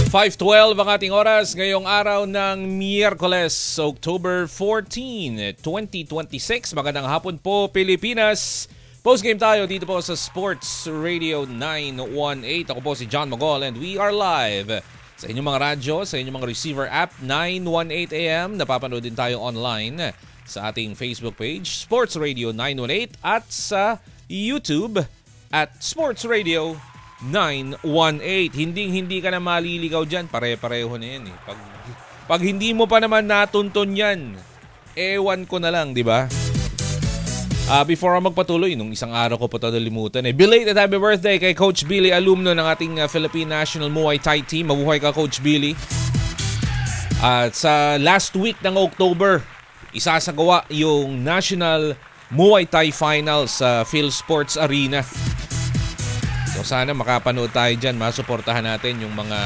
5:12 ang ating oras ngayong araw ng Miyerkules, October 14, 2026. Magandang hapon po, Pilipinas. Postgame tayo dito po sa Sports Radio 918. Ako po si John Mogol and we are live sa inyong mga radyo, sa inyong mga receiver app 918 AM. Napapanood din tayo online sa ating Facebook page, Sports Radio 918, at sa YouTube at Sports Radio 918. Hindi ka na maliligaw dyan. Pare-pareho na yan eh. Pag hindi mo pa naman natunton yan, ewan ko na lang, di ba? Before ako magpatuloy, nung isang araw ko pa ito nalimutan eh. Belated happy birthday kay Coach Billy Alumno ng ating Philippine National Muay Thai team. Mabuhay ka, Coach Billy. At sa last week ng October, isasagawa yung National Muay Thai Finals sa PhilSports Arena. So sana makapanood tayo dyan, masuportahan natin yung mga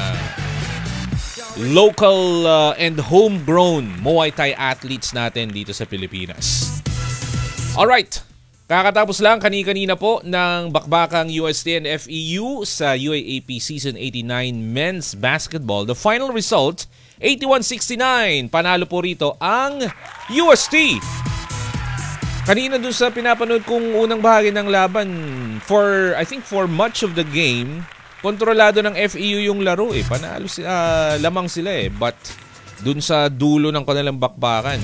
local and homegrown Muay Thai athletes natin dito sa Pilipinas. Alright, kakatapos lang kanina po ng bakbakang UST and FEU sa UAAP Season 89 Men's Basketball. The final result, 81-69. Panalo po rito ang UST. Kanina dun sa pinapanood kong unang bahagi ng laban, I think for much of the game, kontrolado ng FEU yung laro eh. Panalo lamang sila eh. But dun sa dulo ng kanilang bakbakan,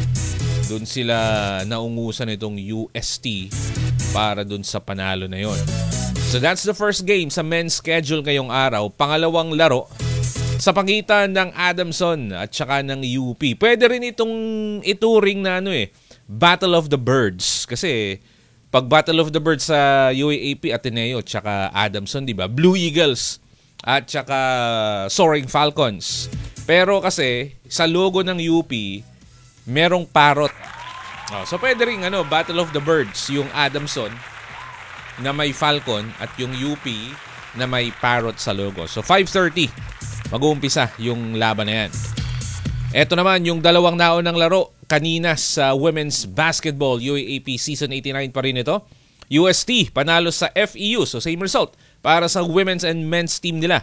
dun sila naungusan itong UST para dun sa panalo na yon. So that's the first game sa men's schedule ngayong araw. Pangalawang laro sa pagitan ng Adamson at saka ng UP. Pwede rin itong ituring na Battle of the Birds. Kasi pag Battle of the Birds sa UAAP, Ateneo at saka Adamson, di ba? Blue Eagles at saka Soaring Falcons. Pero kasi sa logo ng UP, merong parrot. So pwede rin Battle of the Birds, yung Adamson na may falcon at yung UP na may parrot sa logo. So 5:30 mag-uumpisa yung laban na yan. Ito naman yung dalawang naunang laro kanina sa Women's Basketball UAAP Season 89 pa rin ito. UST panalo sa FEU, so same result para sa women's and men's team nila.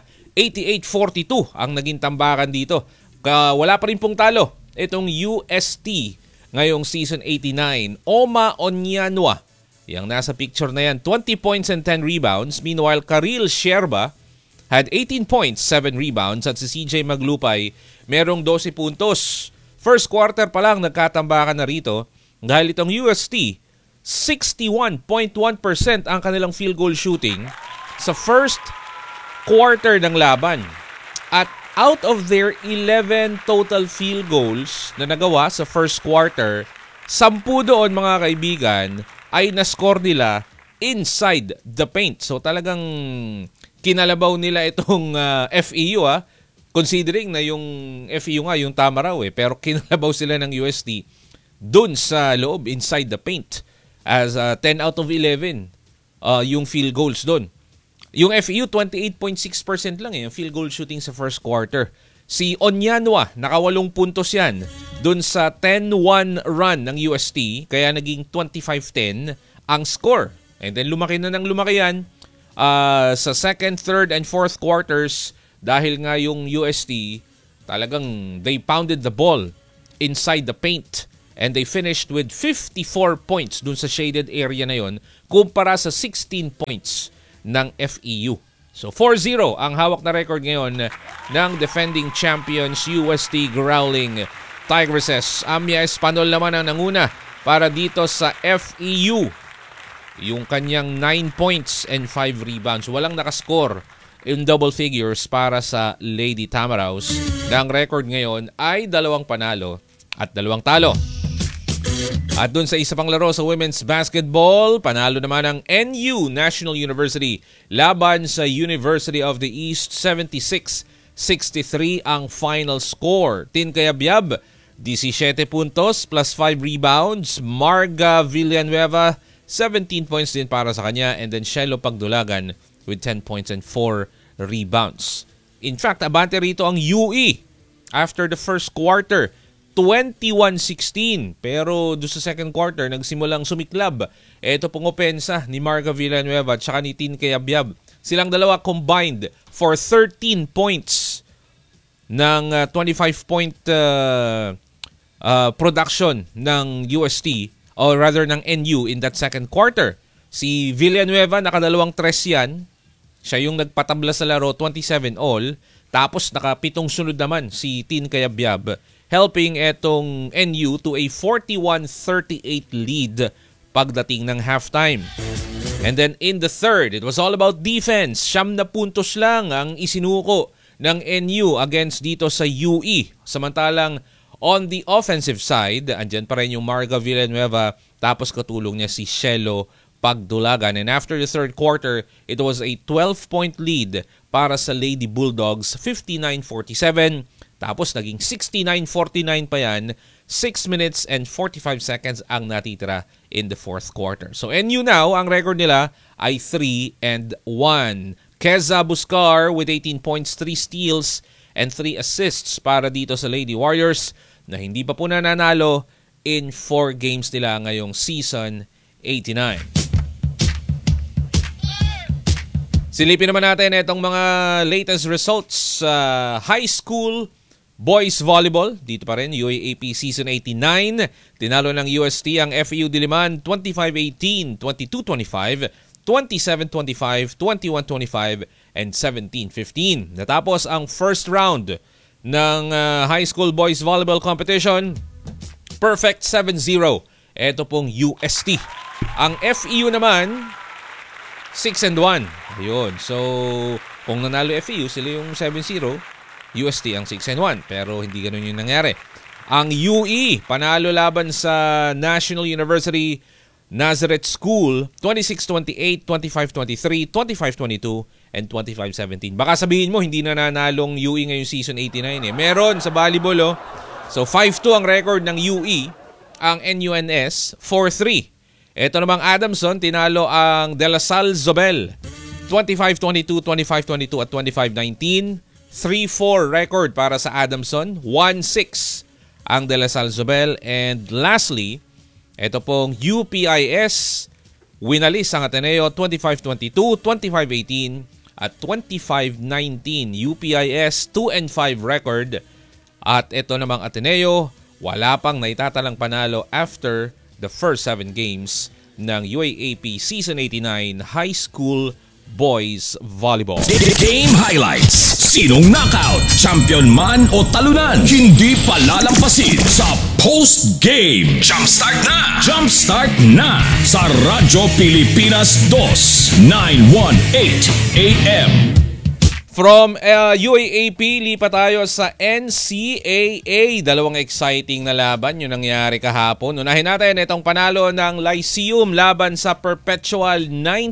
88-42 ang naging tambakan dito. Wala pa rin pong talo itong UST ngayong Season 89. Oma Onyanwa, yung nasa picture na yan, 20 points and 10 rebounds. Meanwhile, Karil Sherba had 18 points, 7 rebounds. At si CJ Maglupay, merong 12 puntos. First quarter pa lang nagkatambakan na rito dahil itong UST, 61.1% ang kanilang field goal shooting sa first quarter ng laban. At out of their 11 total field goals na nagawa sa first quarter, 10 doon mga kaibigan ay na-score nila inside the paint. So talagang kinalabaw nila itong FEU considering na yung FEU nga yung tama raw pero kinalabaw sila ng UST dun sa loob inside the paint as 10 out of 11 yung field goals dun. Yung FEU 28.6% lang yung field goal shooting sa first quarter. Si Onyanwa naka 8 puntos yan dun sa 10-1 run ng UST kaya naging 25-10 ang score. And then lumaki na ng lumaki yan sa second, third, and fourth quarters dahil nga yung UST talagang they pounded the ball inside the paint and they finished with 54 points dun sa shaded area na yon kumpara sa 16 points ng FEU. So 4-0 ang hawak na record ngayon ng defending champions UST Growling Tigresses. Amia Espanol naman ang nanguna para dito sa FEU. Yung kanyang 9 points and 5 rebounds. Walang nakascore in double figures para sa Lady Tamaraws. Na ang record ngayon ay 2 panalo at 2 talo. At dun sa isa pang laro sa women's basketball, panalo naman ang NU National University laban sa University of the East. 76-63 ang final score. Tin Cayabyab, 17 puntos plus 5 rebounds. Marga Villanueva, 17 points din para sa kanya. And then Shelo Pagdulagan with 10 points and 4 rebounds. In fact, abante rito ang UE after the first quarter. 21-16. Pero doon sa second quarter, nagsimulang sumiklab. Ito pong opensa ni Marga Villanueva at saka ni Tin Cayabyab. Silang dalawa combined for 13 points, ng 25-point production ng UST or rather ng NU in that second quarter. Si Villanueva nakadalawang tres yan. Siya yung nagpatabla sa laro, 27 all. Tapos nakapitong sunod naman si Tin Cayabyab, helping etong NU to a 41-38 lead pagdating ng halftime. And then in the third, it was all about defense. 9 na puntos lang ang isinuko ng NU against dito sa UE. Samantalang on the offensive side, andyan pa rin yung Marga Villanueva, tapos katulong niya si Shelo Pagdulagan. And after the third quarter, it was a 12-point lead para sa Lady Bulldogs, 59-47. Tapos naging 69-49 pa yan. 6 minutes and 45 seconds ang natitira in the fourth quarter. So NU now, ang record nila ay 3-1. Keza Buscar with 18 points, 3 steals, and 3 assists para dito sa Lady Warriors na hindi pa po nananalo in 4 games nila ngayong season 89. Silipin naman natin itong mga latest results sa high school boys volleyball. Dito pa rin, UAAP Season 89. Tinalo ng UST ang FEU Diliman 25-18, 22-25, 27-25, 21-25, and 17-15. Natapos ang first round ng high school boys volleyball competition. Perfect 7-0. Ito pong UST. Ang FEU naman 6-1. Ayun. So, kung nanalo FEU, sila yung 7-0. UST ang 6-1. Pero hindi ganun yung nangyari. Ang UE, panalo laban sa National University Nazareth School, 26-28, 25-23, 25-22, and 25-17. Baka sabihin mo, hindi na nanalong UE ngayong season 89 eh. Meron sa volleyball, oh. So, 5-2 ang record ng UE. Ang NUNS, 4-3. Ito namang Adamson, tinalo ang De La Salle Zobel. 25-22, 25-22 at 25-19. 3-4 record para sa Adamson. 1-6 ang De La Salle Zobel. And lastly, ito pong UPIS. Winalis ang Ateneo 25-22, 25-18 at 25-19. UPIS 2-5 record. At ito namang Ateneo, wala pang naitatalang panalo after the first 7 games ng UAAP Season 89 High School Boys Volleyball. Game highlights. Sinong knockout, champion man o talunan, hindi palalampasin sa post-game. Jumpstart na! Jumpstart na! Sa Radyo Pilipinas 2, 918 AM. From UAAP, lipat tayo sa NCAA. Dalawang exciting na laban yung nangyari kahapon. Unahin natin itong panalo ng Lyceum laban sa Perpetual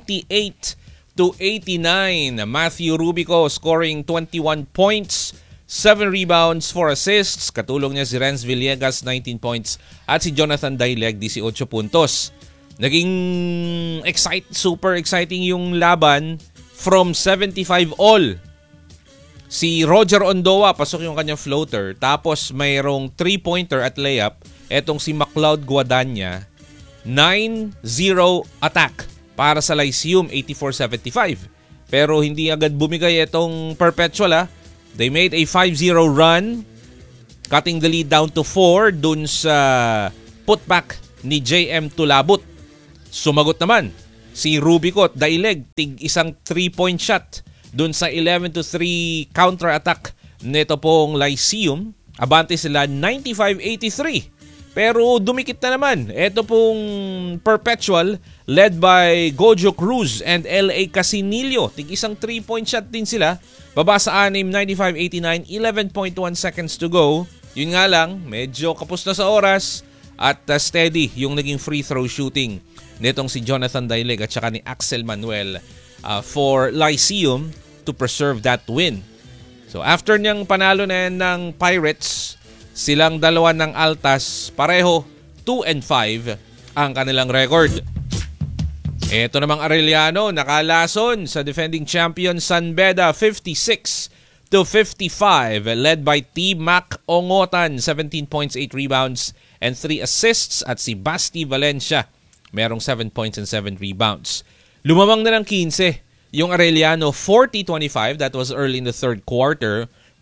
98-89. Matthew Rubico scoring 21 points, 7 rebounds, 4 assists. Katulong niya si Renz Villegas, 19 points. At si Jonathan Daileg, 18 puntos. Naging super exciting yung laban from 75 all. Si Roger Ondoa, pasok yung kanyang floater. Tapos mayroong 3-pointer at layup. Etong si McLeod Guadagna, 9-0 attack para sa Lyceum, 84-75. Pero hindi agad bumigay itong Perpetual. They made a 5-0 run, cutting the lead down to 4 dun sa putback ni JM Tulabut. Sumagot naman si Rubico at Daileg, tig isang 3-point shot dun sa 11-3 counter-attack nito pong Lyceum. Abante sila 95-83. Pero dumikit na naman. Ito pong Perpetual led by Gojo Cruz and LA Casinillo. Tig isang 3-point shot din sila. Baba sa 6, 95-89, 11.1 seconds to go. Yun nga lang, medyo kapos na sa oras at steady yung naging free throw shooting nitong si Jonathan Daileg at saka ni Axel Manuel for Lyceum to preserve that win. So after niyang panalo na yan ng Pirates, silang dalawa ng Altas, pareho 2-5 ang kanilang record. Ito namang Arellano, nakalason sa defending champion San Beda 56-55, led by Team Mac Ongotan, 17 points, 8 rebounds, and 3 assists. At si Basti Valencia, merong 7 points and 7 rebounds. Lumamang na ng 15 yung Arellano, 40-25. That was early in the third quarter.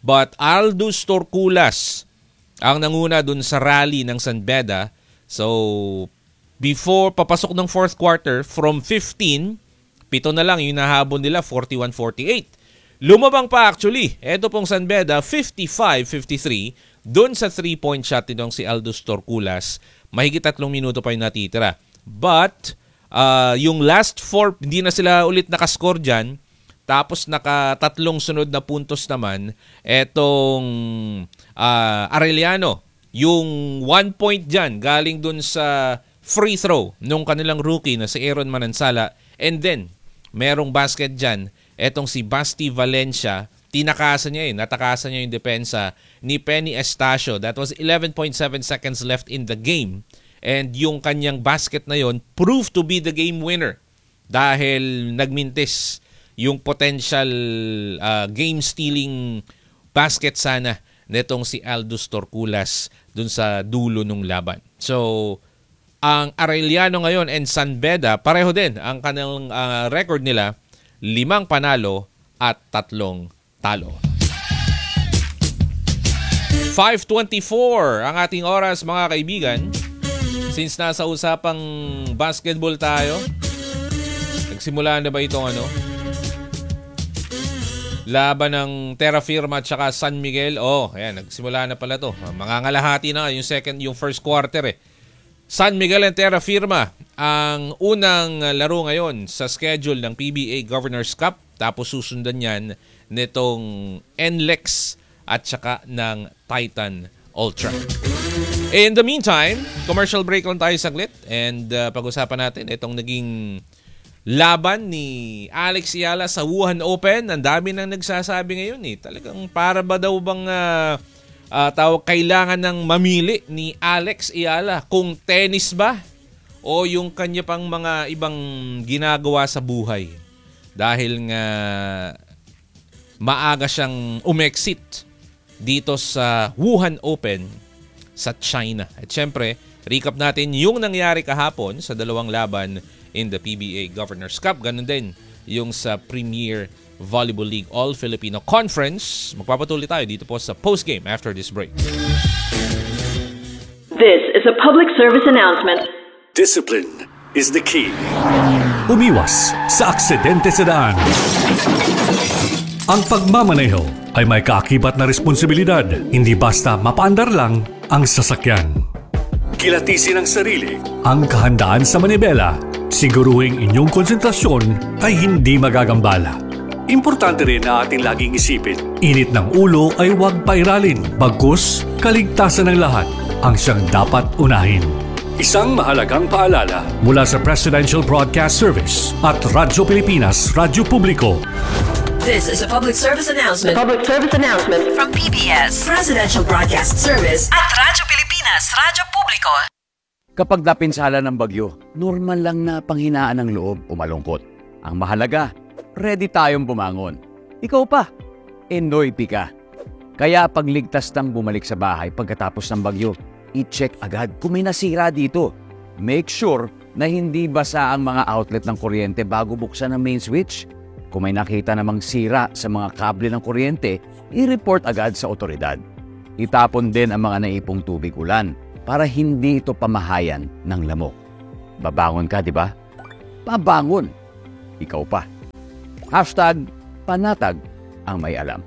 But Aldous Torculas ang nanguna dun sa rally ng San Beda. So, before papasok ng fourth quarter, from 15, 7 na lang yung nahabol nila, 41-48. Lumabang pa actually. Ito pong San Beda, 55-53. Dun sa 3-point shot nitong si Aldous Torculas, mahigit 3 minuto pa yung natitira. But, yung last 4, hindi na sila ulit nakascore dyan. Tapos naka-3 sunod na puntos naman etong Arellano. Yung 1 point dyan galing dun sa free throw nung kanilang rookie na si Aaron Manansala. And then, merong basket dyan. Etong si Basti Valencia, tinakasan niya natakasan niya yung depensa ni Penny Estacio. That was 11.7 seconds left in the game. And yung kanyang basket na yon proved to be the game winner dahil nagmintis yung potential game-stealing basket sana netong si Aldous Torculas dun sa dulo ng laban. So, ang Arellano ngayon and San Beda, pareho din ang kanilang record nila, 5 panalo at 3 talo. 5:24 ang ating oras mga kaibigan. Since nasa usapang basketball tayo, nagsimula na ba itong laban ng Terra Firma at saka San Miguel? Ayan, nagsimula na pala to. Mangangalahati na yung first quarter San Miguel and Terra Firma ang unang laro ngayon sa schedule ng PBA Governors Cup. Tapos susundan yan nitong NLEX at saka ng Titan Ultra. In the meantime, commercial break lang tayo saglit and pag-usapan natin itong naging laban ni Alex Eala sa Wuhan Open. Ang dami nang nagsasabi ngayon Talagang para ba daw bang kailangan ng mamili ni Alex Eala kung tennis ba o yung kanya pang mga ibang ginagawa sa buhay. Dahil nga maaga siyang umexit dito sa Wuhan Open sa China. At syempre, recap natin yung nangyari kahapon sa 2 laban in the PBA Governors Cup. Ganun din yung sa Premier Volleyball League All-Filipino Conference. Magpapatuloy tayo dito po sa postgame after this break. This is a public service announcement. Discipline is the key. Umiwas sa aksidente sa daan. Ang pagmamaneho ay may kaakibat na responsibilidad. Hindi basta mapaandar lang ang sasakyan. Kilatisin ang sarili. Ang kahandaan sa manibela, siguruhing inyong konsentrasyon ay hindi magagambala. Importante rin na ating laging isipin. Init ng ulo ay huwag pairalin. Bagkus, kaligtasan ng lahat ang siyang dapat unahin. Isang mahalagang paalala Mula sa Presidential Broadcast Service at Radyo Pilipinas, Radyo Publiko. This is a public service announcement. Public service announcement From PBS, Presidential Broadcast Service at Radyo Pilipinas, Radyo Publiko. Kapag napinsala ng bagyo, normal lang na panghinaan ng loob o malungkot. Ang mahalaga, ready tayong bumangon. Ikaw pa, Enoy ka. Kaya pagligtas ng bumalik sa bahay pagkatapos ng bagyo, i-check agad kung may nasira dito. Make sure na hindi basa ang mga outlet ng kuryente bago buksan ang main switch. Kung may nakita namang sira sa mga kable ng kuryente, i-report agad sa otoridad. Itapon din ang mga naipong tubig ulan para hindi ito pamahayan ng lamok. Babangon ka, di ba? Pabangon. Ikaw pa. #panatag ang may alam.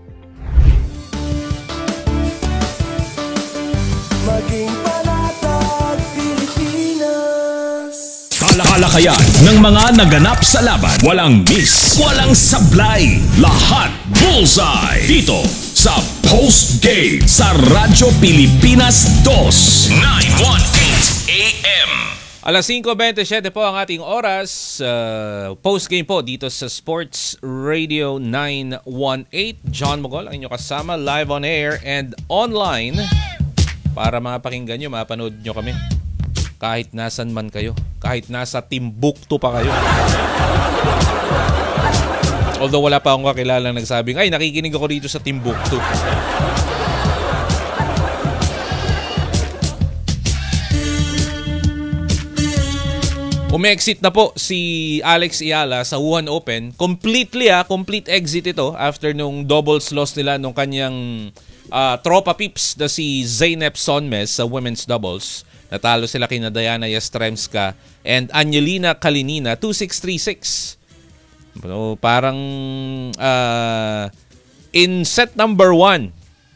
Maging panatag Pilipinas. Talakayan ng mga naganap sa laban. Walang miss, walang sablay. Lahat bullseye. Dito sa Post Game sa Radyo Pilipinas 2, 918 AM. Alas 5:27 po ang ating oras. Post-game po dito sa Sports Radio 918. John Mogol ang inyong kasama live on air and online para mapakinggan nyo, mapanood nyo kami. Kahit nasan man kayo. Kahit nasa Timbuktu pa kayo. Although wala pa akong kakilalang nagsabing, ay nakikinig ako dito sa Timbuktu. Umexit na po si Alex Ayala sa Wuhan Open. Complete exit ito after nung doubles loss nila nung kanyang tropa pips na si Zeynep Sonmez sa women's doubles. Natalo sila kina Diana Yastremska and Angelina Kalinina 2-6, 3-6. So, parang in set number 1,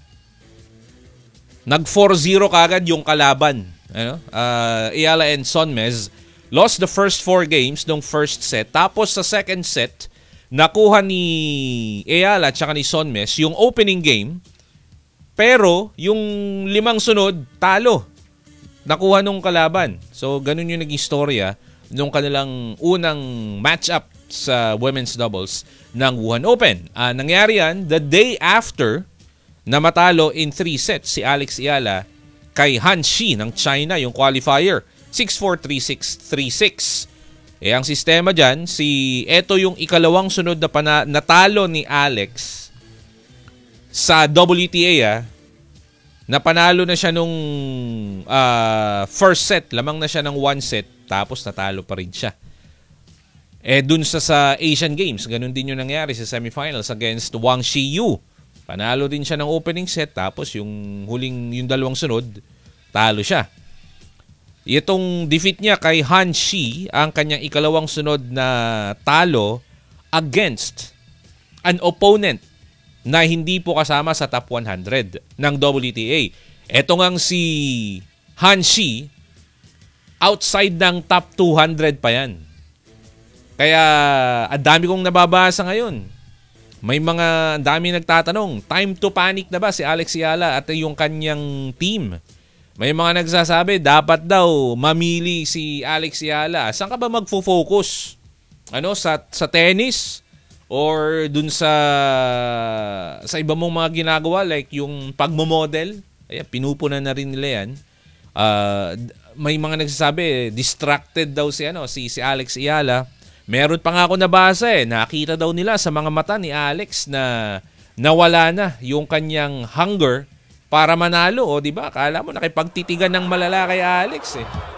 nag 4-0 kagad yung kalaban. Ayala and Sonmez lost the first 4 games nung first set. Tapos sa second set, nakuha ni Ayala at saka ni Sonmez yung opening game. Pero yung 5 sunod, talo. Nakuha nung kalaban. So, ganun yung naging istorya nung kanilang unang match-up sa women's doubles ng Wuhan Open. Nangyari yan the day after na matalo in 3 sets si Alex Ayala kay Han Shi ng China, yung qualifier. 6-4, 3-6, 3-6. Ang sistema dyan, eto yung ikalawang sunod na natalo ni Alex sa WTA. Napanalo na siya nung first set. Lamang na siya ng 1 set. Tapos natalo pa rin siya. Dun sa Asian Games, ganun din yung nangyari sa semifinals against Wang Shiyu. Panalo din siya ng opening set. Tapos yung dalawang sunod, talo siya. Itong defeat niya kay Han Shi, ang kanyang ikalawang sunod na talo against an opponent na hindi po kasama sa top 100 ng WTA. Ito ngang si Han Shi, outside ng top 200 pa yan. Kaya ang dami kong nababasa ngayon. Ang dami nagtatanong, time to panic na ba si Alex Ayala at yung kanyang team? May mga nagsasabi, dapat daw mamili si Alex Ayala. Saan ka ba magfo-focus? Sa tennis? Or dun sa iba mong mga ginagawa like yung pagmo-model? Ayan, pinupunan na rin nila yan. May mga nagsasabi, distracted daw si Alex Ayala. Meron pa nga ako nabasa nakita daw nila sa mga mata ni Alex na nawala na yung kanyang hunger para manalo, di ba? Akala mo nakipagtitigan ng malala kay Alex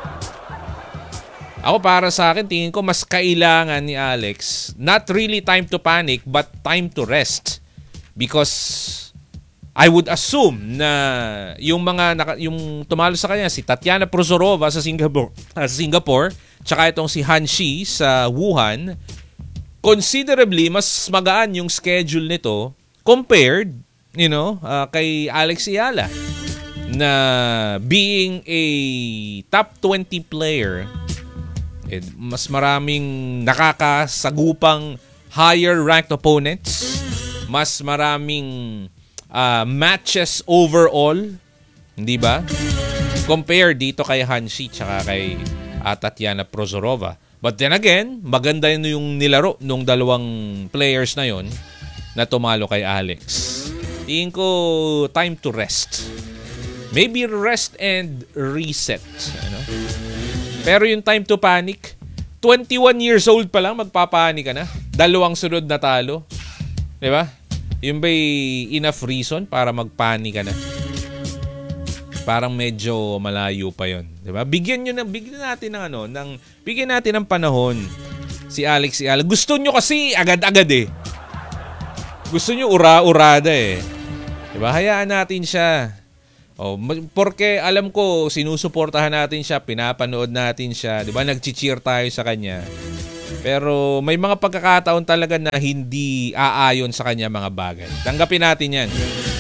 Ako para sa akin, tingin ko mas kailangan ni Alex, not really time to panic, but time to rest. Because I would assume na yung tumalo sa kanya, si Tatiana Prozorova sa Singapore, tsaka itong si Han Shi sa Wuhan, considerably mas magaan yung schedule nito compared kay Alex Ayala na being a top 20 player, mas maraming nakakasagupang higher ranked opponents, mas maraming matches overall, hindi ba? Compare dito kay Han Shi tsaka kay Tatiana Prozorova. But then again, maganda yung nilaro nung dalawang players na yon na tumalo kay Alex. Tingin ko time to rest. Maybe rest and reset. Pero yung time to panic, 21 years old pa lang magpapanik ka na. 2 sunod na talo. Diba? Yung ba'y enough reason para magpanik ka na? Parang medyo malayo pa yon, diba? Bigyan natin ng panahon si Alex Ayala. Gusto nyo kasi agad-agad Gusto nyo ura-urada Diba? Hayaan natin siya. Porque alam ko, sinusuportahan natin siya, pinapanood natin siya. Diba? Nag-cheer tayo sa kanya. Pero may mga pagkakataon talaga na hindi aayon sa kanya mga bagay. Tanggapin natin yan.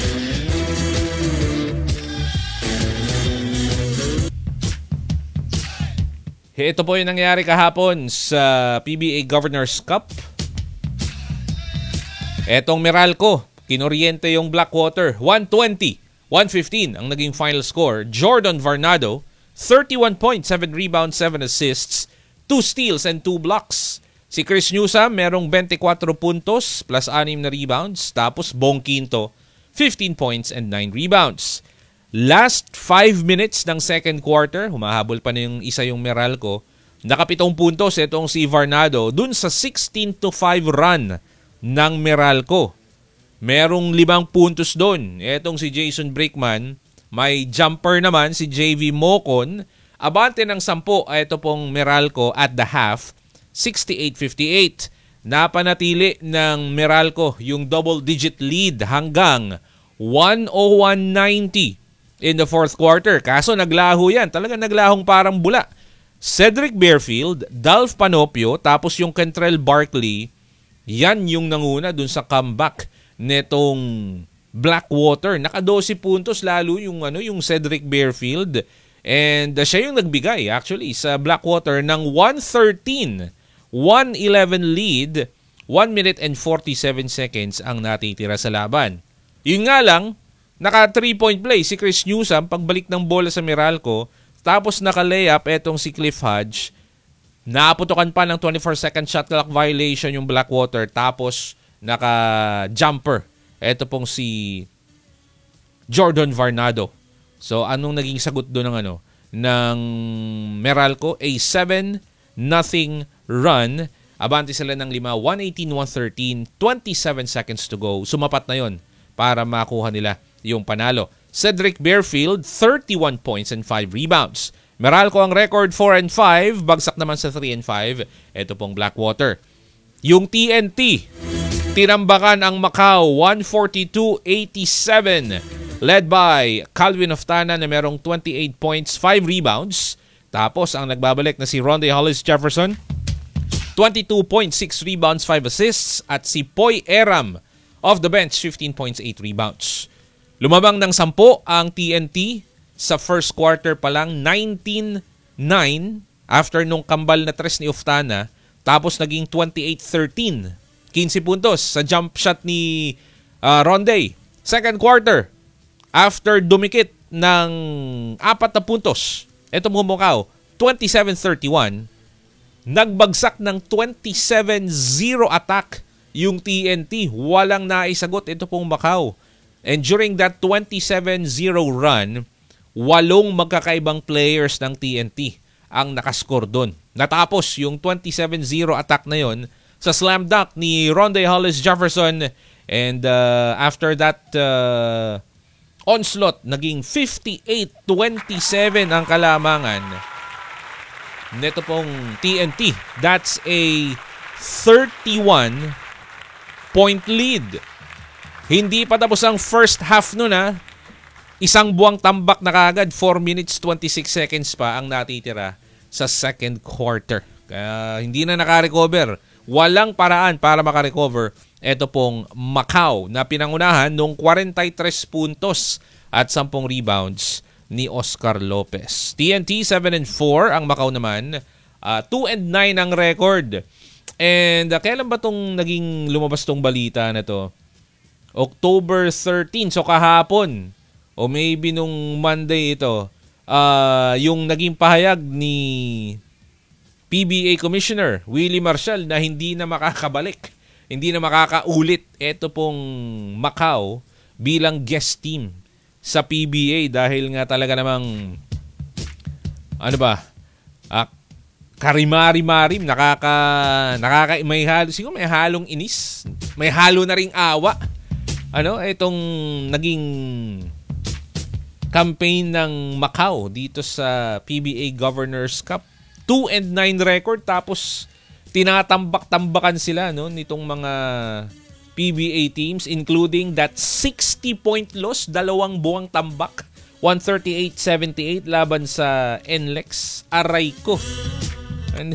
Ito po yung nangyari kahapon sa PBA Governors Cup. Etong Meralco, kinoriente yung Blackwater. 120-115 ang naging final score. Jordan Varnado, 31 points, 7 rebounds, 7 assists, 2 steals and 2 blocks. Si Chris Newsome merong 24 puntos plus 6 na rebounds. Tapos Bong Quinto, 15 points and 9 rebounds. Last 5 minutes ng second quarter, humahabol pa na yung Meralco. Nakapitong puntos itong si Varnado dun sa 16-5 run ng Meralco. Merong 5 puntos doon. Etong si Jason Brickman, may jumper naman si JV Mocon Abante ng 10, ito pong Meralco at the half, 68-58. Napanatili ng Meralco yung double-digit lead hanggang 101-90 in the fourth quarter. Kaso naglaho yan. Talagang naglahong parang bula. Cedric Bearfield, Dolph Panopio, tapos yung Kentrell Barkley, yan yung nanguna dun sa comeback netong Blackwater. Naka 12 puntos lalo yung Cedric Bearfield. And siya yung nagbigay actually sa Blackwater ng 111 lead, 1 minute and 47 seconds ang natitira sa laban. Yun nga lang, naka 3-point play si Chris Newsome pagbalik ng bola sa Meralco, tapos naka-layup etong si Cliff Hodge. Naputokan pa ng 24-second shot clock violation yung Blackwater, tapos naka-jumper eto pong si Jordan Varnado. So anong naging sagot doon ng Meralco? A 7-0 run. Abante sila ng 5, 118-113, 27 seconds to go. Sumapat na yon para makuha nila yung panalo. Cedric Bearfield, 31 points and 5 rebounds. Meralco ang record 4-5, bagsak naman sa 3-5. Ito pong Blackwater. Yung TNT, tinambakan ang Macau, 142-87. Led by Calvin Oftana na merong 28 points, 5 rebounds. Tapos ang nagbabalik na si Rondae Hollis Jefferson, 22.6 rebounds, 5 assists. At si Poy Eram off the bench, 15 points, 8 rebounds. Lumabang ng 10 ang TNT sa first quarter pa lang, 19-9 after nung kambal na tres ni Oftana. Tapos naging 28-13. 15 puntos sa jump shot ni Rondae. Second quarter, after dumikit ng 4 na puntos, eto mo Macau, 27-31, nagbagsak ng 27-0 attack yung TNT. Walang naisagot ito pong Macau. And during that 27-0 run, 8 magkakaibang players ng TNT ang nakascore doon. Natapos yung 27-0 attack na yon sa slam dunk ni Rondae Hollis Jefferson. And after that onslaught, naging 58-27 ang kalamangan neto pong TNT. That's a 31-point lead. Hindi pa tapos ang first half nun Isang buwang tambak na kagad, 4 minutes 26 seconds pa ang natitira sa second quarter. Kaya hindi na nakarecover. Walang paraan para makarecover ito pong Macau na pinangunahan nung 43 puntos at 10 rebounds ni Oscar Lopez. TNT 7-4, ang Macau naman 2-9 ang record. And kailan ba tong naging lumabas tong balita na to? October 13, so kahapon. O maybe nung Monday ito. Yung naging pahayag ni PBA Commissioner Willie Marshall na hindi na makakabalik, hindi na makakaulit ito pong Macau bilang guest team sa PBA dahil nga talaga namang karimari-marim, may halo, siguro may halong inis, may halo na ring awa. Itong naging campaign ng Macau dito sa PBA Governors Cup. 2-9 record, tapos tinatambak-tambakan sila nitong mga PBA teams, including that 60-point loss, 2 buwang tambak, 138-78 laban sa NLEX. Aray ko. And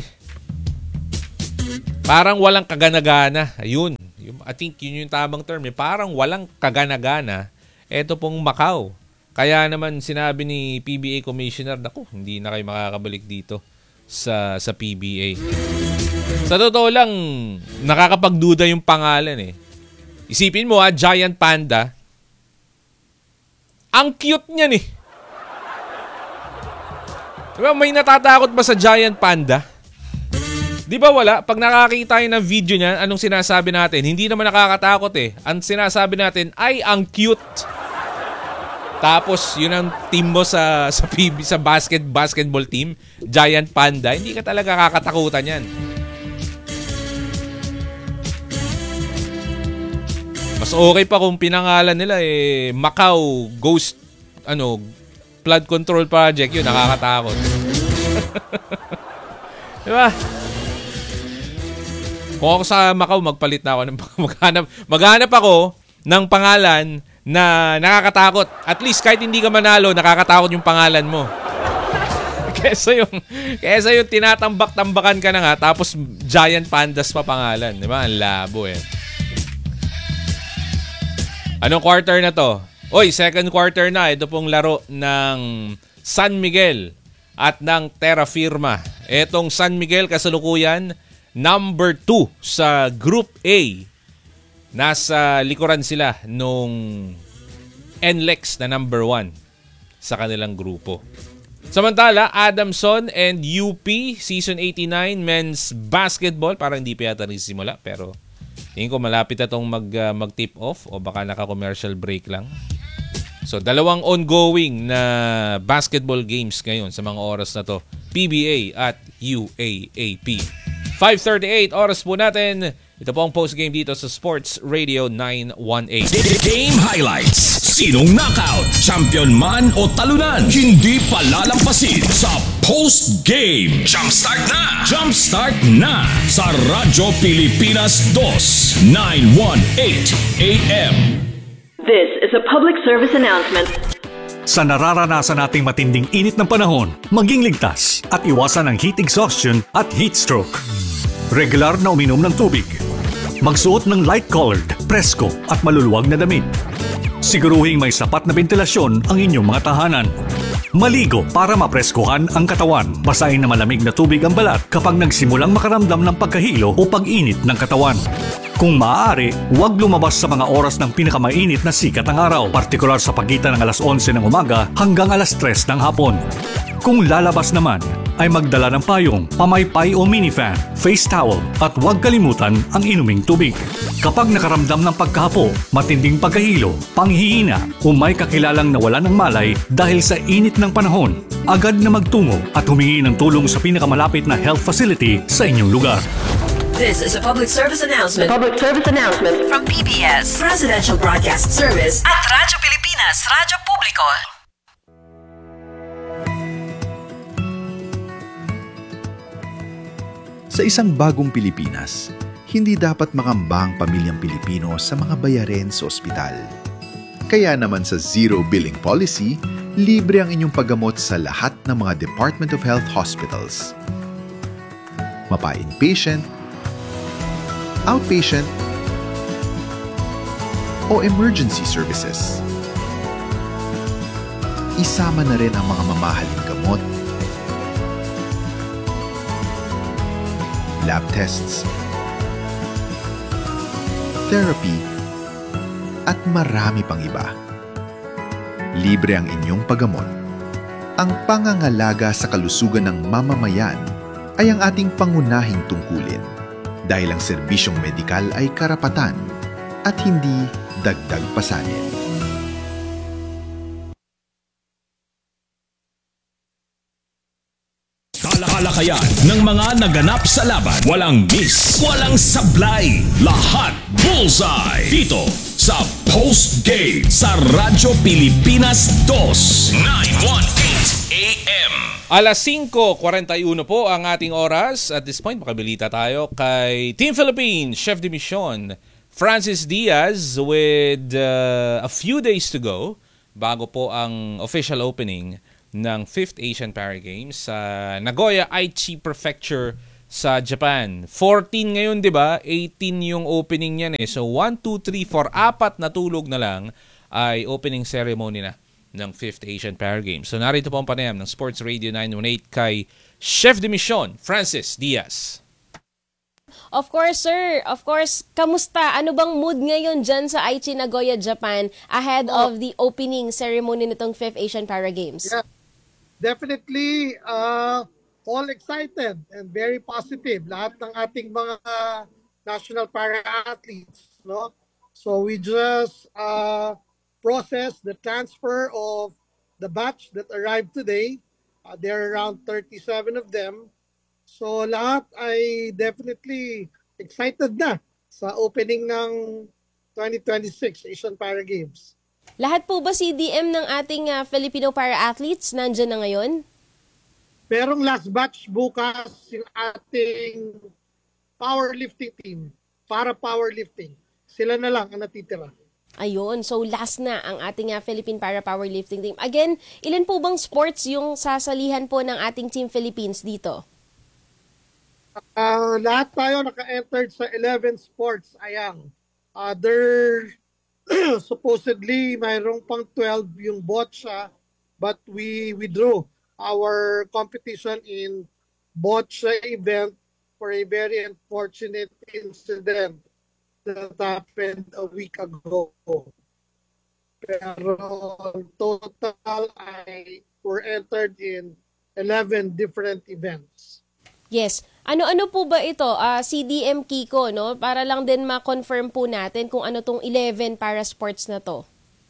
parang walang kaganagana. Ayun. I think yun yung tamang term. Parang walang kaganagana eto pong Macau. Kaya naman sinabi ni PBA Commissioner, hindi na kayo makakabalik dito sa PBA. Sa totoo lang, nakakapagduda yung pangalan Isipin mo Giant Panda. Ang cute niyan Diba, may natatakot ba sa Giant Panda? Di ba wala? Pag nakakita tayo ng video niyan, anong sinasabi natin? Hindi naman nakakatakot Ang sinasabi natin ay ang cute. Tapos, yun ang team mo sa basketball team, Giant Panda. Hindi ka talaga kakatakutan yan. Mas okay pa kung pinangalan nila Macau Ghost Flood Control Project. Yun, nakakatakot. Diba? Kung ako sa Macau, magpalit na ako ng maghanap ako ng pangalan na nakakatakot. At least kahit hindi ka manalo, nakakatakot yung pangalan mo. Kesa yung tinatambak-tambakan ka na nga, tapos Giant Pandas pa pangalan. Di ba? Ang labo eh. Anong quarter na to? Oy, second quarter na. Ito pong laro ng San Miguel at ng Terra Firma. Etong San Miguel kasalukuyan, number 2 sa Group A. Nasa likuran sila nung NLEX na number 1 sa kanilang grupo. Samantala, Adamson and UP Season 89 Men's Basketball. Parang hindi pa yata nagsisimula, pero tingin ko malapit na itong mag-tip off o baka naka-commercial break lang. So, dalawang ongoing na basketball games ngayon sa mga oras na to. PBA at UAAP. 5:38 oras po natin. Ito po ang postgame dito sa Sports Radio 918. Game highlights. Sinong knockout, champion man o talunan, hindi palalampasin sa postgame. Jumpstart na! Jumpstart na sa Radyo Pilipinas 2, 918 AM. This is a public service announcement. Sa nararanasan nating matinding init ng panahon, maging ligtas at iwasan ang heat exhaustion at heat stroke. Regular na uminom ng tubig. Magsuot ng light-colored, presko at maluluwag na damit. Siguruhing may sapat na ventilasyon ang inyong mga tahanan. Maligo para mapreskuhan ang katawan. Basahin na malamig na tubig ang balat kapag nagsimulang makaramdam ng pagkahilo o pag-init ng katawan. Kung maaari, huwag lumabas sa mga oras ng pinakamainit na sikat ng araw, partikular sa pagitan ng alas 11 ng umaga hanggang alas 3 ng hapon. Kung lalabas naman, ay magdala ng payong, pamaypay o minifan, face towel at huwag kalimutan ang inuming tubig. Kapag nakaramdam ng pagkahapo, matinding pagkahilo, panghihina o may kakilalang nawalan ng malay dahil sa init ng panahon, agad na magtungo at humingi ng tulong sa pinakamalapit na health facility sa inyong lugar. This is a public service announcement Public service announcement. from PBS, Presidential Broadcast Service at Radyo Pilipinas, Radyo Publiko. Sa isang bagong Pilipinas, hindi dapat makamba ang pamilyang Pilipino sa mga bayarin sa ospital. Kaya naman sa Zero Billing Policy, libre ang inyong paggamot sa lahat ng mga Department of Health hospitals. Mapa-inpatient, outpatient, o emergency services. Isama na rin ang mga mamahaling gamot, lab tests, therapy, at marami pang iba. Libre ang inyong paggamot. Ang pangangalaga sa kalusugan ng mamamayan ay ang ating pangunahing tungkulin dahil ang serbisyong medikal ay karapatan at hindi dagdag pasanin. Talakayan ng mga naganap sa laban. Walang miss, walang sablay. Lahat bullseye. Dito sa Post Game sa Radyo Pilipinas 2, 918 AM. Alas 5:41 po ang ating oras. At this point, makabilita tayo kay Team Philippines, Chef de Mission, Francis Diaz with a few days to go bago po ang official opening ng 5th Asian Para Games sa Nagoya Aichi Prefecture sa Japan. 14 ngayon, di ba? 18 yung opening niyan eh. So 1, 2, 3, 4, 4 na tulog na lang ay opening ceremony na ng 5th Asian Para Games. So narito po ang panayam ng Sports Radio 918 kay Chef de Mission, Francis Diaz. Of course, sir. Of course. Kamusta? Ano bang mood ngayon dyan sa Aichi, Nagoya, Japan ahead of the opening ceremony nitong 5th Asian Para Games? Yeah. Definitely all excited and very positive. Lahat ng ating mga national para-athletes, no? So we just processed the transfer of the batch that arrived today. There are around 37 of them. So lahat ay definitely excited na sa opening ng 2026 Asian Para Games. Lahat po ba CDM ng ating Filipino para-athletes nandyan na ngayon? Merong last batch bukas yung ating powerlifting team para powerlifting. Sila na lang ang natitira. Ayun, so last na ang ating Philippine Para Powerlifting Team. Again, ilan po bang sports yung sasalihan po ng ating Team Philippines dito? Lahat tayo naka-entered sa 11 sports. Ayang. There supposedly mayroong pang 12 yung boccia, but we withdrew our competition in boccia event for a very unfortunate incident that happened a week ago. Pero total ay were entered in 11 different events. Yes. Ano-ano po ba ito? CDM Kiko, no? Para lang din ma-confirm po natin kung ano tong 11 para sports na to.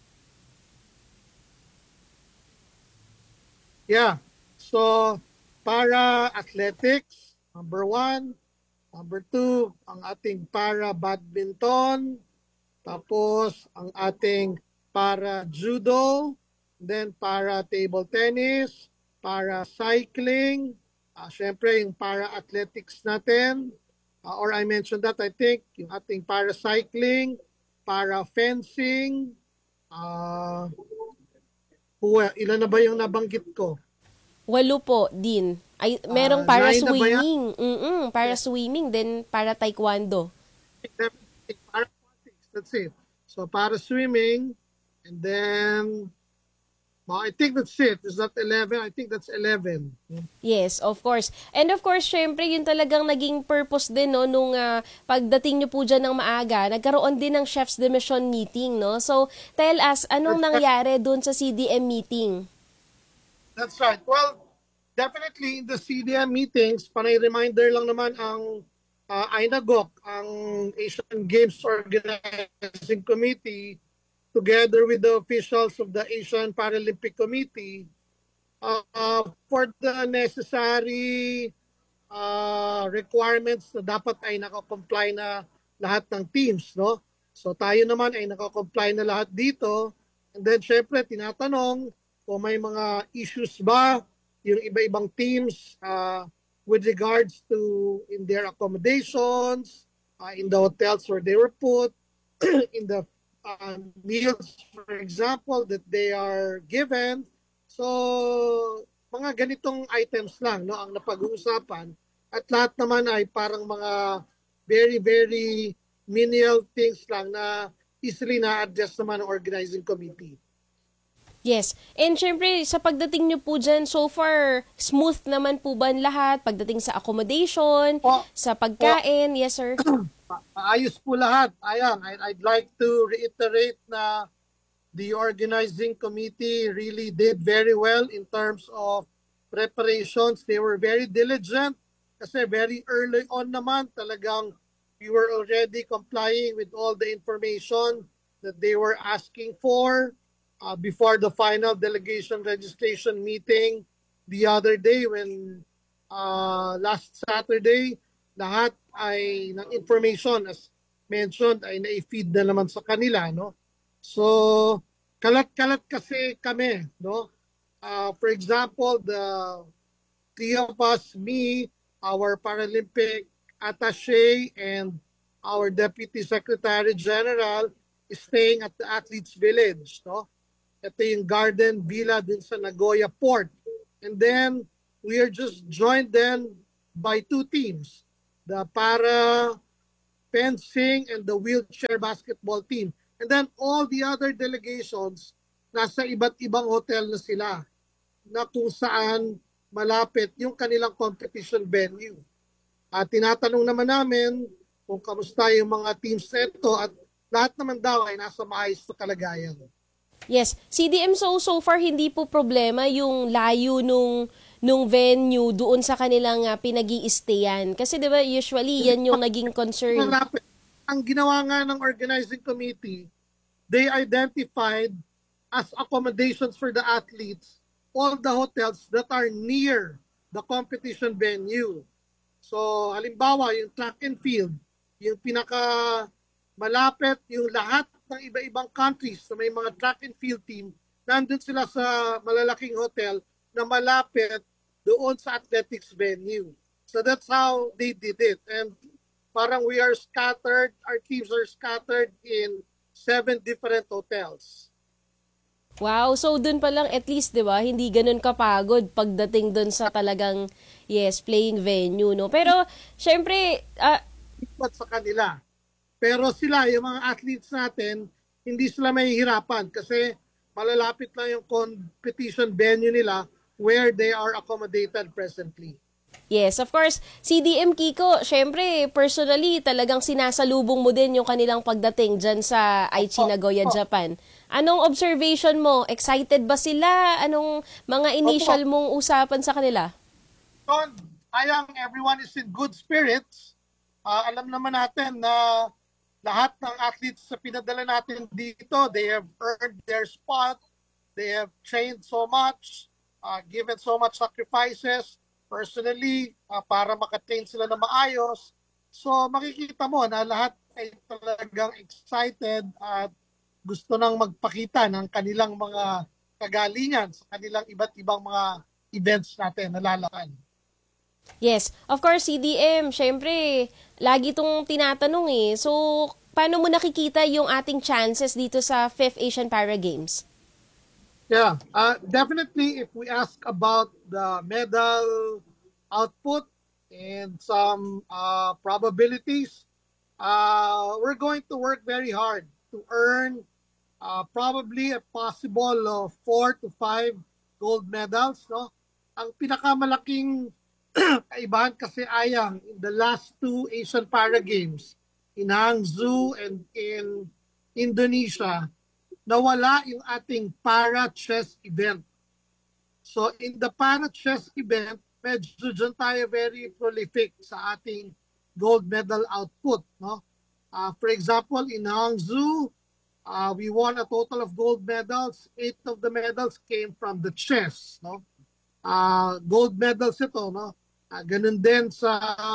Yeah. So, para athletics, number 1. Number 2, ang ating para badminton. Tapos, ang ating para judo. Then, para table tennis. Para cycling. Siyempre, yung para athletics natin. Or I mentioned that, I think, yung ating para cycling. Para fencing. Ilan na ba yung nabanggit ko? 8 po din. Ay, merong para 9 na ba yan? swimming. Para swimming, then para taekwondo. Para athletics, that's it. So, para swimming, and then, I think that's it. Is that 11? I think that's 11. Yes, of course. And of course, syempre, yun talagang naging purpose din, no, nung pagdating nyo po dyan ng maaga, nagkaroon din ng Chef's Demission meeting, no? So, tell us, anong nangyari dun sa CDM meeting? That's right. Well, definitely in the CDM meetings, panay reminder lang naman ang INAGOC, ang Asian Games Organizing Committee, together with the officials of the Asian Paralympic Committee, for the necessary requirements na dapat ay nakakomply na lahat ng teams, no? So tayo naman ay nakakomply na lahat dito. And then syempre tinatanong kung may mga issues ba yung iba-ibang teams with regards to in their accommodations, in the hotels where they were put, in the meals, for example, that they are given. So, mga ganitong items lang, no, ang napag-uusapan. At lahat naman ay parang mga very, very menial things lang na easily na-address naman ng organizing committee. Yes. And syempre, sa pagdating nyo po dyan, so far, smooth naman po ba ang lahat? Pagdating sa accommodation, sa pagkain, yes sir? Ayos po lahat. Ayan, I'd like to reiterate na the organizing committee really did very well in terms of preparations. They were very diligent kasi very early on naman talagang we were already complying with all the information that they were asking for. Before the final delegation registration meeting the other day when last Saturday, lahat ay ng information as mentioned ay na-feed na naman sa kanila, no? So, kalat-kalat kasi kami, no? For example, the three of us, me, our Paralympic attaché, and our Deputy Secretary General is staying at the Athletes Village, no? Ito yung Garden Villa din sa Nagoya Port. And then, we are just joined then by 2 teams. The para fencing and the wheelchair basketball team. And then, all the other delegations, nasa iba't ibang hotel na sila na kung saan malapit yung kanilang competition venue. At tinatanong naman namin kung kamusta yung mga teams na ito at lahat naman daw ay nasa maayos na kalagayan. Yes. CDM, so far hindi po problema yung layo nung venue doon sa kanilang pinag-i-stayan. Kasi 'di ba usually yan yung naging concern. Ang ginawa nga ng organizing committee, they identified as accommodations for the athletes all the hotels that are near the competition venue. So halimbawa yung track and field, yung pinaka malapit, yung lahat ng iba-ibang countries na may mga track and field team, nandun sila sa malalaking hotel na malapit doon sa athletics venue. So that's how they did it. And parang we are scattered, our teams are scattered in 7 different hotels. Wow, so dun pa lang at least 'di ba, hindi ganoon kapagod pagdating dun sa talagang playing venue, no. Pero syempre Ipat sa kanila. Pero sila, yung mga athletes natin, hindi sila mahihirapan kasi malalapit lang yung competition venue nila where they are accommodated presently. yes, of course, CDM Kiko, syempre personally talagang sinasalubong mo din yung kanilang pagdating dyan sa Aichi Nagoya, Japan. Anong observation mo? Excited ba sila? Anong mga initial mong usapan sa kanila? So, ayang everyone is in good spirits. Alam naman natin na lahat ng athletes sa pinadala natin dito, they have earned their spot. They have trained so much, given so much sacrifices personally para makatrain sila na maayos. So makikita mo na lahat ay talagang excited at gusto nang magpakita ng kanilang mga kagalingan sa kanilang iba't ibang mga events natin na lalakan. Yes, of course, CDM, syempre, lagi itong tinatanong eh. So, paano mo nakikita yung ating chances dito sa 5th Asian Para Games? Yeah, definitely if we ask about the medal output and some probabilities, we're going to work very hard to earn probably a possible 4 to 5 gold medals. No? Ang pinakamalaking kaibahan kasi ayang in the last 2 Asian Para Games in Hangzhou and in Indonesia, nawala yung ating para chess event. So in the para chess event, medyo dyan tayo very prolific sa ating gold medal output. No? For example, in Hangzhou, we won a total of gold medals. 8 of the medals came from the chess. No? Gold medals ito. No? Ganun din sa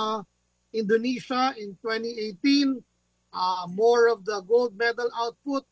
Indonesia in 2018. More of the gold medal output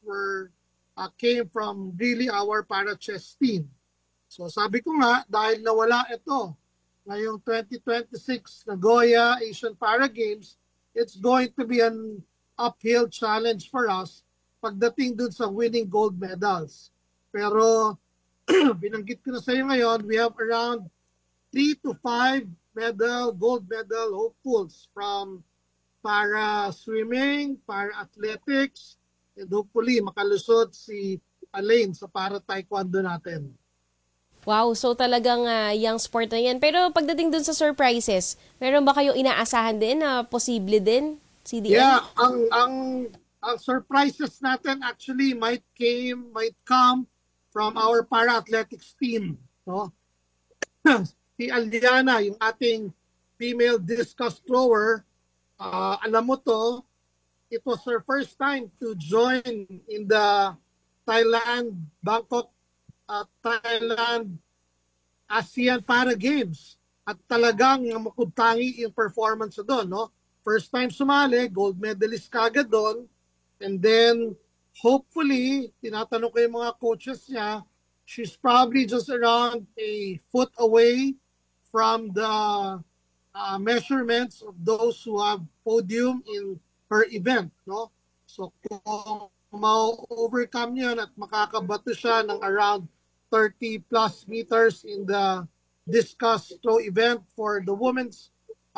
came from really our para chess team. So sabi ko nga, dahil nawala ito ngayong 2026 Nagoya Asian Para Games, it's going to be an uphill challenge for us pagdating dun sa winning gold medals. Pero binanggit ko na sa iyo ngayon, we have around 3 to 5 gold medal hopefuls from para swimming, para athletics, and hopefully makalusot si Alain sa para taekwondo natin. Wow, so talagang young sport na yan. Pero pagdating dun sa surprises, meron ba kayong inaasahan din na posible din, CDM? Yeah, ang surprises natin actually might come from our para athletics team. No? Si Aliana, yung ating female discus thrower, alam mo to, it was her first time to join in the Bangkok, Thailand ASEAN Para Games. At talagang makudtangi yung performance doon. No? First time sumali, gold medalist kagad doon. And then, hopefully, tinatanong ko yung mga coaches niya, she's probably just around a foot away from the measurements of those who have podium in her event, no? So kung ma-overcome yun at makakabato siya ng around 30 plus meters in the discus throw event for the women's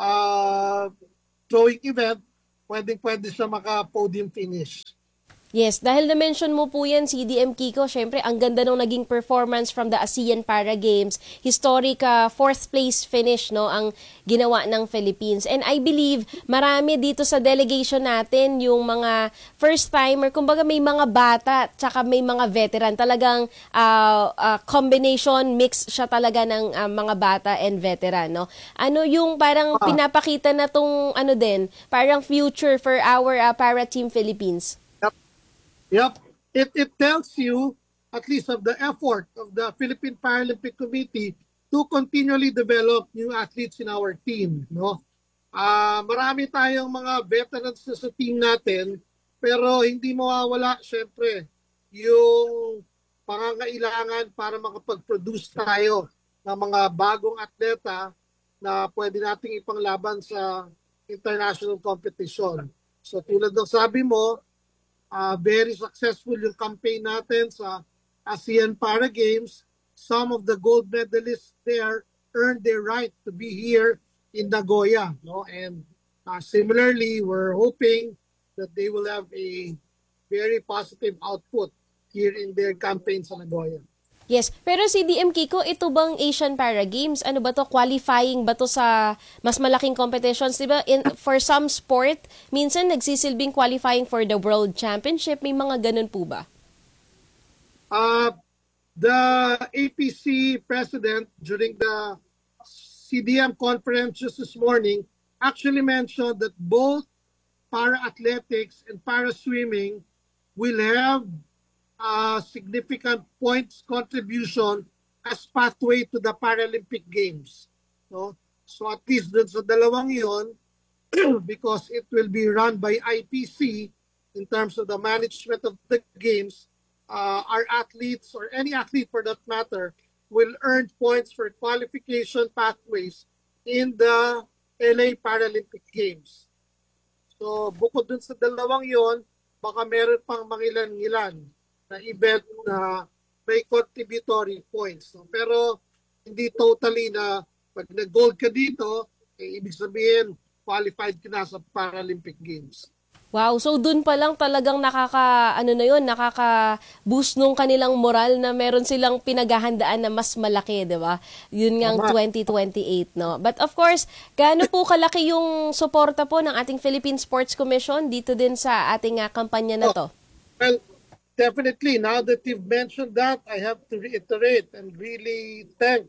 throwing event, pwede siya maka-podium finish. Yes, dahil na-mention mo po yan, CDM Kiko, syempre ang ganda nung naging performance from the ASEAN Para Games. Historic 4th place finish no ang ginawa ng Philippines. And I believe marami dito sa delegation natin yung mga first timer, kumbaga may mga bata tsaka may mga veteran. Talagang combination mix siya talaga ng mga bata and veteran, no. Ano yung parang pinapakita na tong parang future for our para team Philippines? Yep. It tells you at least of the effort of the Philippine Paralympic Committee to continually develop new athletes in our team, no? Marami tayong mga veterans sa team natin, pero hindi mawawala syempre yung pangangailangan para makapag-produce tayo ng mga bagong atleta na pwede nating ipanglaban sa international competition. So tulad ng sabi mo, very successful yung campaign natin sa ASEAN Para Games. Some of the gold medalists there earned their right to be here in Nagoya. No? And similarly, we're hoping that they will have a very positive output here in their campaign sa Nagoya. Yes, pero si DM Kiko, ito bang Asian Para Games? Ano ba to? Qualifying ba to sa mas malaking competitions? Diba? For some sport, minsan nagsisilbing qualifying for the World Championship. May mga ganun po ba? The APC president during the CDM conference just this morning actually mentioned that both para-athletics and para-swimming will have significant points contribution as pathway to the Paralympic Games. No? So at least dun sa dalawang yon, because it will be run by IPC in terms of the management of the games, our athletes or any athlete for that matter will earn points for qualification pathways in the LA Paralympic Games. So bukod dun sa dalawang yon, baka meron pang mangilan-ngilan na event na may contributory points. No? Pero hindi totally na pag nag-gold ka dito, ibig sabihin qualified ka na sa Paralympic Games. Wow, so dun pa lang talagang nakaka-boost nung kanilang moral na meron silang pinaghahandaan na mas malaki, di ba? Yun ngang 2028, no? But of course, gaano po kalaki yung suporta po ng ating Philippine Sports Commission dito din sa ating kampanya na to? Well, definitely, now that you've mentioned that, I have to reiterate and really thank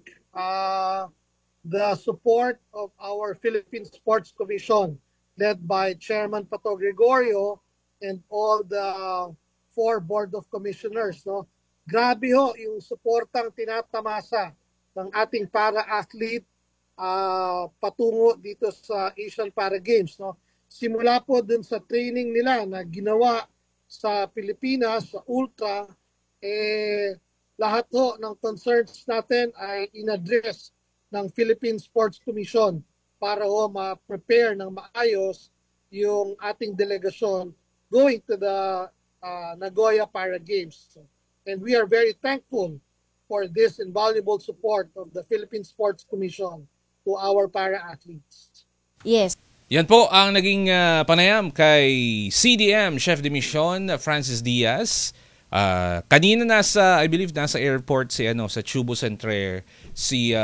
the support of our Philippine Sports Commission, led by Chairman Pato Gregorio and all the 4 Board of Commissioners. No? Grabe ho yung suportang tinatamasa ng ating para-athlete patungo dito sa Asian Para Games. No? Simula po dun sa training nila na ginawa sa Pilipinas, sa Ultra, lahat ho ng concerns natin ay in-address ng Philippine Sports Commission para ho ma-prepare ng maayos yung ating delegasyon going to the Nagoya Para Games. And we are very thankful for this invaluable support of the Philippine Sports Commission to our para-athletes. Yes. Yan po ang naging panayam kay CDM Chef de Mission Francis Diaz. Kanina I believe nasa airport sa Chubo Centre si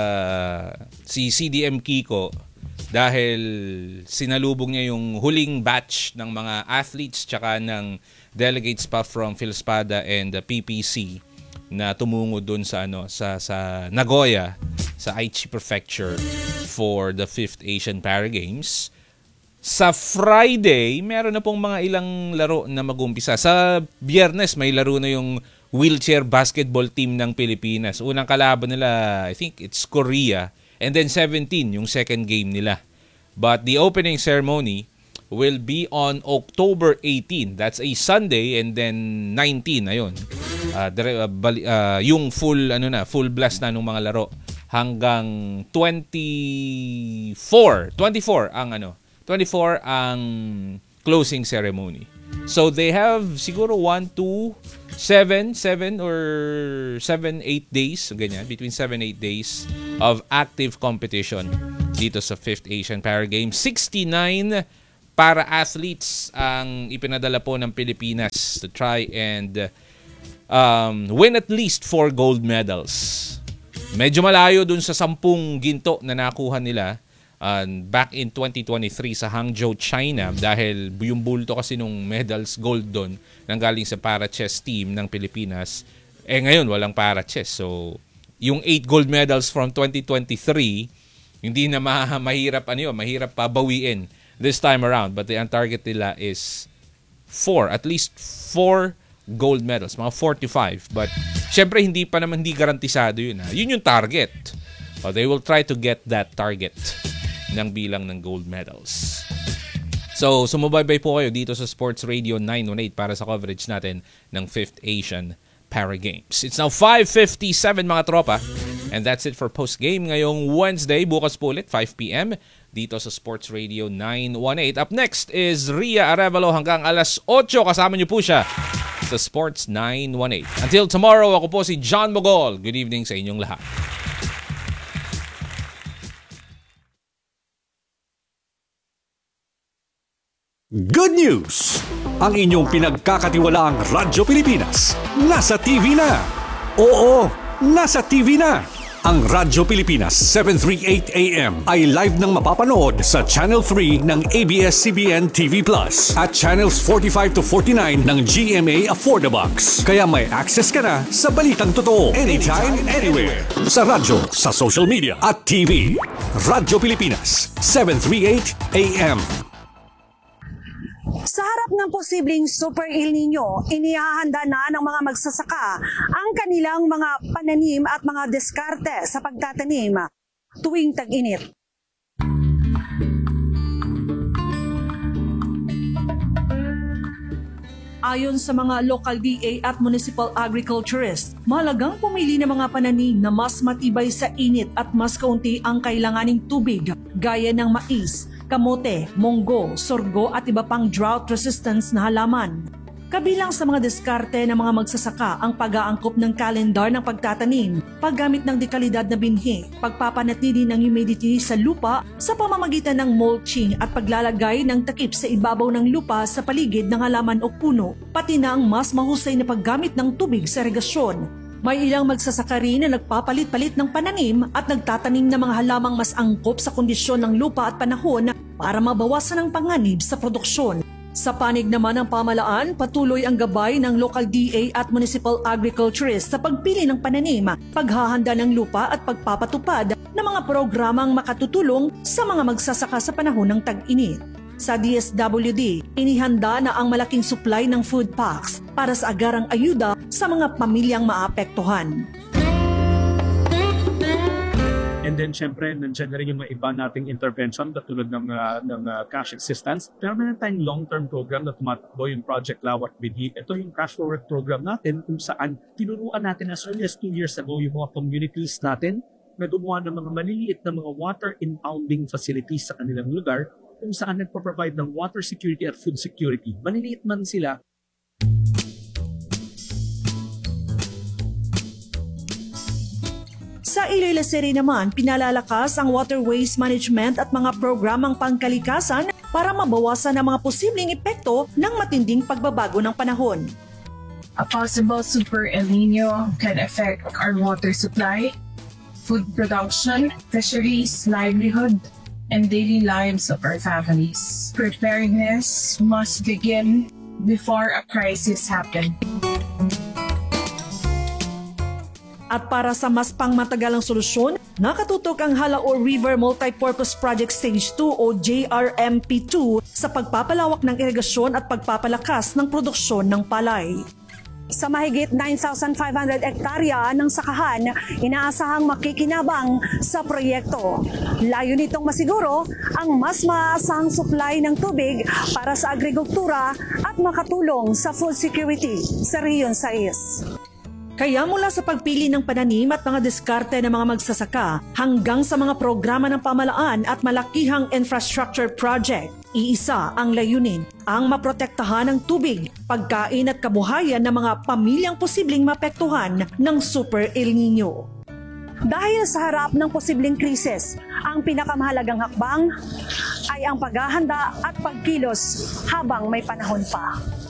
CDM Kiko dahil sinalubong niya yung huling batch ng mga athletes tsaka ng delegates pa from Philspada and the PPC na tumungo doon sa Nagoya sa Aichi Prefecture for the 5th Asian Para Games. Sa Friday, meron na pong mga ilang laro na mag-umpisa. Sa Biyernes, may laro na yung wheelchair basketball team ng Pilipinas. Unang kalaban nila, I think it's Korea. And then 17, yung second game nila. But the opening ceremony will be on October 18. That's a Sunday, and then 19, ayun. Yung full blast na ng mga laro hanggang 24 ang closing ceremony. So they have siguro 1, 2, 7 or 7, 8 days, ganyan, between 7-8 days of active competition dito sa 5th Asian Para Games. 69 para-athletes ang ipinadala po ng Pilipinas to try and win at least 4 gold medals. Medyo malayo dun sa 10 ginto na nakuha nila back in 2023 sa Hangzhou, China, dahil yung bulto kasi nung medals gold doon nanggaling sa para-chess team ng Pilipinas. Ngayon walang para-chess. So, yung 8 gold medals from 2023, hindi na mahirap pabawiin this time around. But ang target nila is 4, at least 4 gold medals, mga 4 to 5. But syempre hindi garantisado yun. Yun yung target. They will try to get that target ng bilang ng gold medals. So, sumubaybay po kayo dito sa Sports Radio 918 para sa coverage natin ng 5th Asian Para Games. It's now 5:57 mga tropa. And that's it for post-game ngayong Wednesday. Bukas po ulit, 5 p.m. dito sa Sports Radio 918. Up next is Ria Arevalo hanggang alas 8. Kasama niyo po siya sa Sports 918. Until tomorrow, ako po si John Mogol. Good evening sa inyong lahat. Good news! Ang inyong pinagkakatiwalaang Radyo Pilipinas nasa TV na. Oo, nasa TV na. Ang Radyo Pilipinas 738 AM ay live nang mapapanood sa Channel 3 ng ABS-CBN TV Plus at Channels 45 to 49 ng GMA Affordabox. Kaya may access ka na sa balitang totoo anytime, anywhere. Sa radyo, sa social media at TV. Radyo Pilipinas 738 AM. Sa harap ng posibleng Super El Nino, inihahanda na ng mga magsasaka ang kanilang mga pananim at mga diskarte sa pagtatanim tuwing tag-init. Ayon sa mga local DA at municipal agriculturists, mahalagang pumili ng mga pananim na mas matibay sa init at mas kaunti ang kailanganing tubig, gaya ng mais, kamote, munggo, sorgo at iba pang drought resistance na halaman. Kabilang sa mga diskarte ng mga magsasaka ang pag-aangkop ng kalendar ng pagtatanim, paggamit ng dekalidad na binhi, pagpapanatili ng humidity sa lupa sa pamamagitan ng mulching at paglalagay ng takip sa ibabaw ng lupa sa paligid ng halaman o puno, pati na ang mas mahusay na paggamit ng tubig sa irigasyon. May ilang magsasaka rin na nagpapalit-palit ng pananim at nagtatanim ng mga halamang mas angkop sa kondisyon ng lupa at panahon para mabawasan ang panganib sa produksyon. Sa panig naman ng pamalaan, patuloy ang gabay ng local DA at municipal agriculturists sa pagpili ng pananim, paghahanda ng lupa at pagpapatupad ng mga programang makatutulong sa mga magsasaka sa panahon ng tag-init. Sa DSWD, inihanda na ang malaking supply ng food packs para sa agarang ayuda sa mga pamilyang maapektuhan. And then, syempre, nandiyan na rin yung mga iba nating intervention katulad ng cash assistance. Pero meron tayong long-term program na tumatakbo yung Project Lawat Binhi. Ito yung cash forward program natin kung saan tinuruan natin as early as 2 years ago yung mga communities natin na gumawa ng mga maliliit na mga water impounding facilities sa kanilang lugar kung saan nagpo-provide ng water security at food security. Maliliit man sila. Sa Iloilo City naman, pinalalakas ang waterways management at mga programang pangkalikasan para mabawasan ang mga posibleng epekto ng matinding pagbabago ng panahon. A possible Super El Nino can affect our water supply, food production, fisheries, livelihood, and daily lives of our families. Preparedness must begin before a crisis happens. At para sa mas pangmatagalang solusyon, nakatutok ang Halaor River Multipurpose Project Stage 2 o JRMP2 sa pagpapalawak ng irigasyon at pagpapalakas ng produksyon ng palay. Sa mahigit 9,500 hektarya ng sakahan, inaasahang makikinabang sa proyekto. Layo nitong masiguro ang mas maaasahang supply ng tubig para sa agrikultura at makatulong sa food security sa Rehiyon 6. Kaya mula sa pagpili ng pananim at mga diskarte ng mga magsasaka hanggang sa mga programa ng pamalaan at malakihang infrastructure project, iisa ang layunin, ang maprotektahan ng tubig, pagkain at kabuhayan ng mga pamilyang posibleng mapektuhan ng Super El Nino. Dahil sa harap ng posibleng krisis, ang pinakamahalagang hakbang ay ang paghahanda at pagkilos habang may panahon pa.